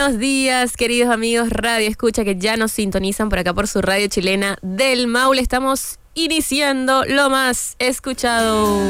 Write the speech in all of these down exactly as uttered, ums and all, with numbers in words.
Buenos días, queridos amigos Radio Escucha que ya nos sintonizan por acá por su radio chilena del Maule. Estamos iniciando lo más escuchado.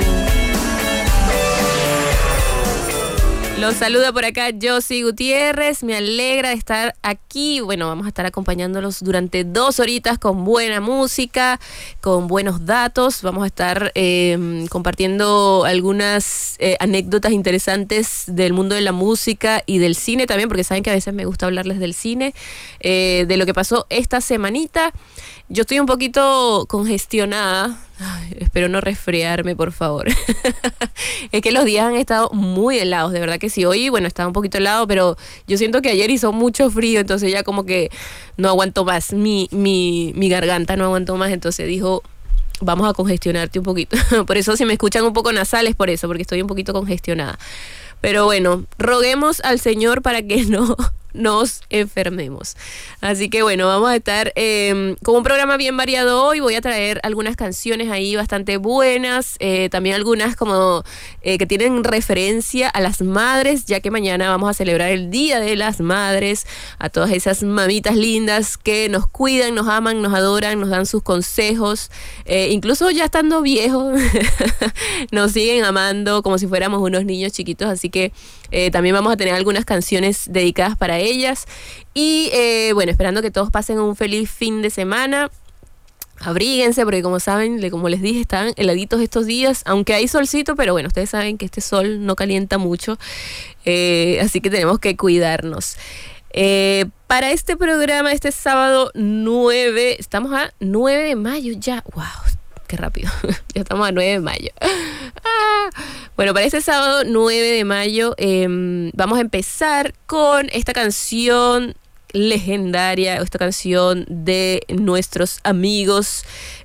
Los saluda por acá Josie Gutiérrez, me alegra de estar aquí. Bueno, vamos a estar acompañándolos durante dos horitas con buena música, con buenos datos. Vamos a estar eh, compartiendo algunas eh, anécdotas interesantes del mundo de la música y del cine también, porque saben que a veces me gusta hablarles del cine, eh, de lo que pasó esta semanita. Yo estoy un poquito congestionada. Ay, espero no resfriarme, por favor. Es que los días han estado muy helados, de verdad que sí. Hoy, bueno, estaba un poquito helado, pero yo siento que ayer hizo mucho frío, entonces ya como que no aguanto más. Mi, mi, mi garganta no aguantó más, entonces dijo, vamos a congestionarte un poquito. Por eso si me escuchan un poco nasales, por eso, porque estoy un poquito congestionada. Pero bueno, roguemos al Señor para que no nos enfermemos. Así que bueno, vamos a estar eh, con un programa bien variado hoy. Voy a traer algunas canciones ahí bastante buenas, eh, también algunas como eh, que tienen referencia a las madres, ya que mañana vamos a celebrar el Día de las Madres, a todas esas mamitas lindas que nos cuidan, nos aman, nos adoran, nos dan sus consejos, eh, incluso ya estando viejos nos siguen amando como si fuéramos unos niños chiquitos. Así que eh, también vamos a tener algunas canciones dedicadas para ellas. Y eh, bueno, esperando que todos pasen un feliz fin de semana. Abríguense porque como saben, como les dije, están heladitos estos días, aunque hay solcito, pero bueno, ustedes saben que este sol no calienta mucho, eh, así que tenemos que cuidarnos. Eh, para este programa, este sábado nueve, estamos a nueve de mayo ya, wow, qué rápido, ya estamos a nueve de mayo. Ah, bueno, para este sábado nueve de mayo eh, vamos a empezar con esta canción legendaria, esta canción de nuestros amigos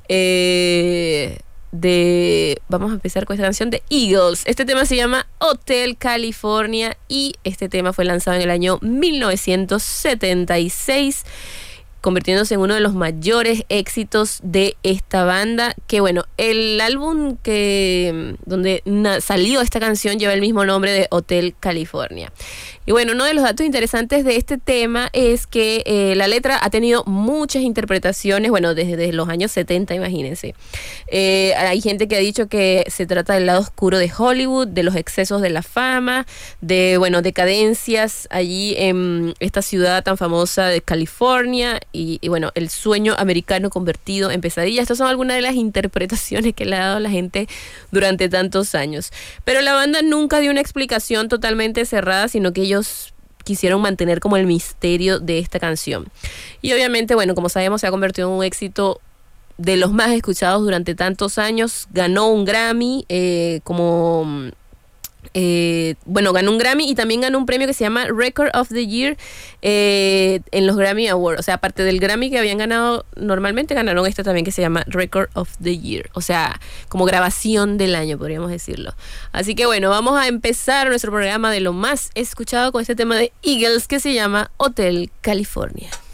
eh, de... Vamos a empezar con esta canción de Eagles. Este tema se llama Hotel California y este tema fue lanzado en el año mil novecientos setenta y seis, convirtiéndose en uno de los mayores éxitos de esta banda, que bueno, el álbum que donde na, salió esta canción lleva el mismo nombre de Hotel California. Y bueno, uno de los datos interesantes de este tema es que eh, la letra ha tenido muchas interpretaciones, bueno, desde, desde los años setenta, imagínense. Eh, hay gente que ha dicho que se trata del lado oscuro de Hollywood, de los excesos de la fama, de, bueno, decadencias allí en esta ciudad tan famosa de California y, y bueno, el sueño americano convertido en pesadilla. Estas son algunas de las interpretaciones que le ha dado la gente durante tantos años. Pero la banda nunca dio una explicación totalmente cerrada, sino que ellos quisieron mantener como el misterio de esta canción. Y obviamente, bueno, como sabemos, se ha convertido en un éxito de los más escuchados durante tantos años. Ganó un Grammy eh, como... Eh, bueno, ganó un Grammy y también ganó un premio que se llama Record of the Year eh, en los Grammy Awards. O sea, aparte del Grammy que habían ganado normalmente, ganaron este también que se llama Record of the Year. O sea, como grabación del año, podríamos decirlo. Así que bueno, vamos a empezar nuestro programa de lo más escuchado con este tema de Eagles que se llama Hotel California.